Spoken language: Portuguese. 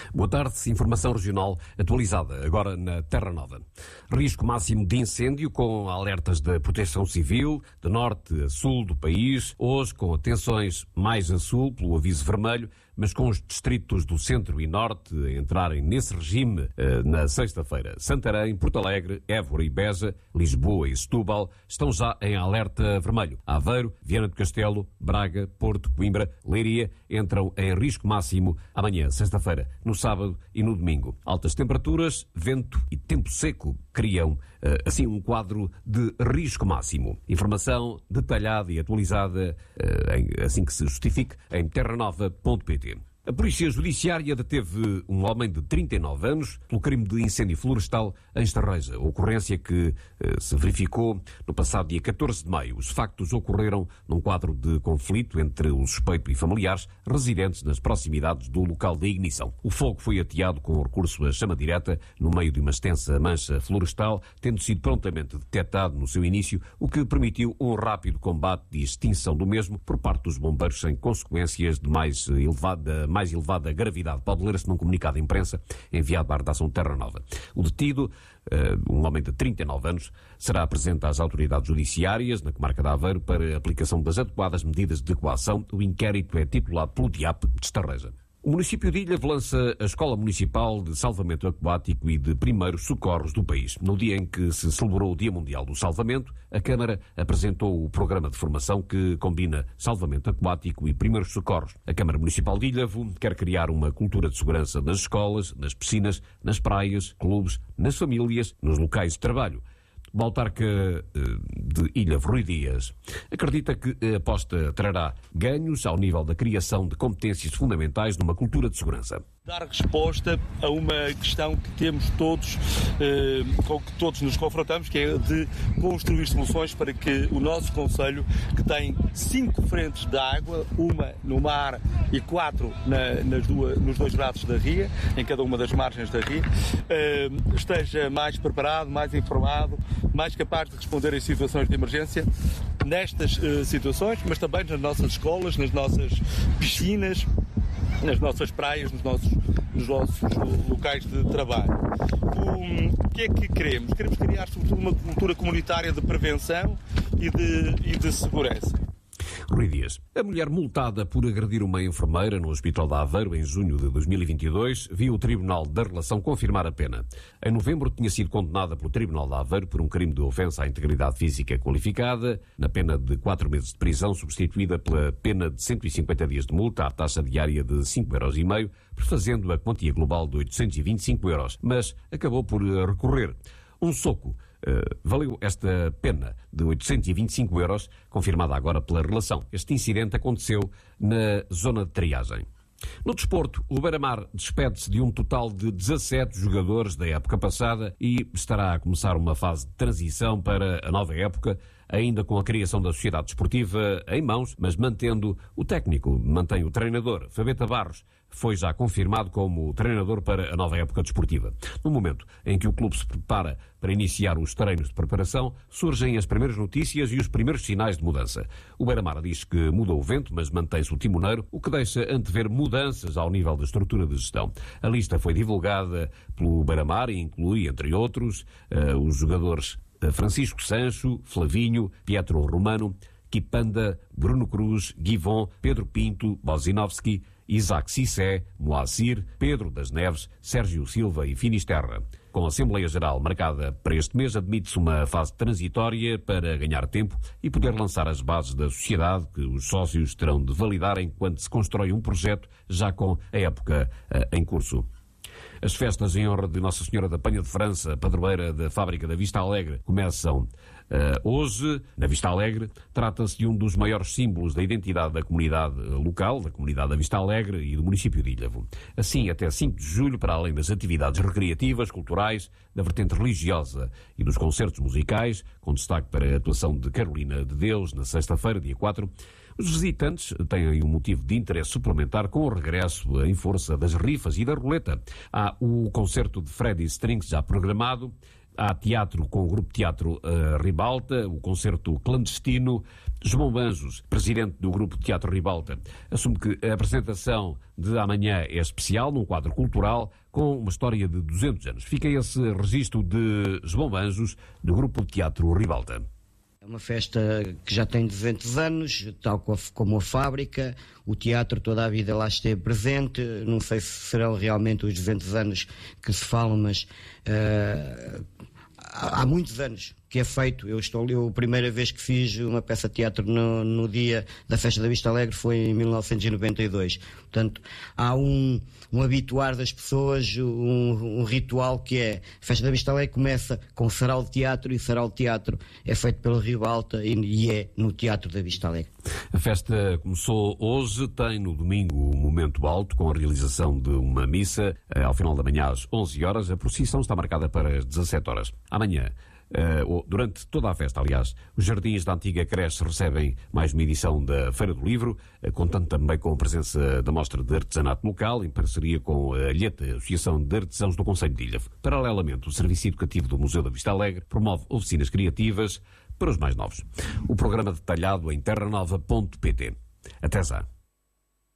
Boa tarde, informação regional atualizada, agora na Terra Nova. Risco máximo de incêndio com alertas da Proteção Civil, de norte a sul do país, hoje com atenções mais a sul pelo aviso vermelho, mas com os distritos do centro e norte a entrarem nesse regime na sexta-feira. Santarém, Porto Alegre, Évora e Beja, Lisboa e Setúbal estão já em alerta vermelho. Aveiro, Viana do Castelo, Braga, Porto, Coimbra, Leiria entram em risco máximo amanhã, sexta-feira, no sábado e no domingo. Altas temperaturas, vento e tempo seco criam assim um quadro de risco máximo. Informação detalhada e atualizada assim que se justifique em terranova.pt. A Polícia Judiciária deteve um homem de 39 anos pelo crime de incêndio florestal em Estarreja, ocorrência que se verificou no passado dia 14 de maio. Os factos ocorreram num quadro de conflito entre o suspeito e familiares residentes nas proximidades do local da ignição. O fogo foi ateado com recurso à chama direta no meio de uma extensa mancha florestal, tendo sido prontamente detectado no seu início, o que permitiu um rápido combate de extinção do mesmo por parte dos bombeiros sem consequências de mais elevada gravidade. Pode ler-se num comunicado de imprensa enviado à redação Terra Nova. O detido, um homem de 39 anos, será apresentado às autoridades judiciárias na comarca de Aveiro para a aplicação das adequadas medidas de coação. O inquérito é titulado pelo DIAP de Estarreja. O município de Ilhavo lança a Escola Municipal de Salvamento Aquático e de Primeiros Socorros do país. No dia em que se celebrou o Dia Mundial do Salvamento, a Câmara apresentou o programa de formação que combina salvamento aquático e primeiros socorros. A Câmara Municipal de Ilhavo quer criar uma cultura de segurança nas escolas, nas piscinas, nas praias, clubes, nas famílias, nos locais de trabalho. O autarca de Ilhavo, Rui Dias, acredita que a aposta trará ganhos ao nível da criação de competências fundamentais numa cultura de segurança. Dar resposta a uma questão que temos todos, com que todos nos confrontamos, que é de construir soluções para que o nosso concelho, que tem 5 frentes de água, uma no mar e 4 nos 2 braços da ria, em cada uma das margens da ria, esteja mais preparado, mais informado, mais capaz de responder em situações de emergência nestas situações, mas também nas nossas escolas, nas nossas piscinas, nas nossas praias, nos nossos locais de trabalho. O que é que queremos? Queremos criar, sobretudo, uma cultura comunitária de prevenção e de segurança. Rui Dias. A mulher multada por agredir uma enfermeira no Hospital de Aveiro em junho de 2022 viu o Tribunal da Relação confirmar a pena. Em novembro tinha sido condenada pelo Tribunal de Aveiro por um crime de ofensa à integridade física qualificada, na pena de 4 meses de prisão, substituída pela pena de 150 dias de multa à taxa diária de 5,5 €, prefazendo a quantia global de 825 €, mas acabou por recorrer. Um soco valeu esta pena de 825 €, confirmada agora pela relação. Este incidente aconteceu na zona de triagem. No desporto, o Beira-Mar despede-se de um total de 17 jogadores da época passada e estará a começar uma fase de transição para a nova época, ainda com a criação da sociedade desportiva em mãos, mas mantendo o técnico, mantém o treinador. Fabeta Barros foi já confirmado como treinador para a nova época desportiva. No momento em que o clube se prepara para iniciar os treinos de preparação, surgem as primeiras notícias e os primeiros sinais de mudança. O Beira-Mar diz que muda o vento, mas mantém-se o timoneiro, o que deixa antever mudanças ao nível da estrutura de gestão. A lista foi divulgada pelo Beira-Mar e inclui, entre outros, os jogadores Francisco Sancho, Flavinho, Pietro Romano, Kipanda, Bruno Cruz, Guivon, Pedro Pinto, Bozinovski, Isaac Cissé, Moacir, Pedro das Neves, Sérgio Silva e Finisterra. Com a Assembleia Geral marcada para este mês, admite-se uma fase transitória para ganhar tempo e poder lançar as bases da sociedade que os sócios terão de validar enquanto se constrói um projeto já com a época em curso. As festas em honra de Nossa Senhora da Penha de França, padroeira da fábrica da Vista Alegre, começam hoje, na Vista Alegre. Trata-se de um dos maiores símbolos da identidade da comunidade local, da comunidade da Vista Alegre e do município de Ilhavo. Assim, até 5 de julho, para além das atividades recreativas, culturais, da vertente religiosa e dos concertos musicais, com destaque para a atuação de Carolina de Deus, na sexta-feira, dia 4, os visitantes têm um motivo de interesse suplementar com o regresso em força das rifas e da roleta. Há o concerto de Freddy Strings já programado, há teatro com o grupo Teatro Ribalta, o concerto clandestino João Banjos, presidente do Grupo Teatro Ribalta, assume que a apresentação de amanhã é especial, num quadro cultural, com uma história de 200 anos. Fica esse registro de João Banjos, do Grupo Teatro Ribalta. É uma festa que já tem 200 anos, tal como a fábrica. O teatro toda a vida lá esteve presente. Não sei se serão realmente os 200 anos que se falam, mas há muitos anos que é feito. Eu a primeira vez que fiz uma peça de teatro no dia da Festa da Vista Alegre foi em 1992. Portanto, há um habituar das pessoas, um ritual que é: a Festa da Vista Alegre começa com sarau de teatro, e o sarau de teatro é feito pela Ribalta e é no Teatro da Vista Alegre. A festa começou hoje, tem no domingo um momento alto com a realização de uma missa ao final da manhã às 11 horas. A procissão está marcada para as 17 horas. Amanhã, durante toda a festa, aliás, os jardins da antiga creche recebem mais uma edição da Feira do Livro, contando também com a presença da Mostra de Artesanato Local, em parceria com a Alheta, Associação de Artesãos do Concelho de Ilha. Paralelamente, o Serviço Educativo do Museu da Vista Alegre promove oficinas criativas para os mais novos. O programa detalhado em terranova.pt. Até já.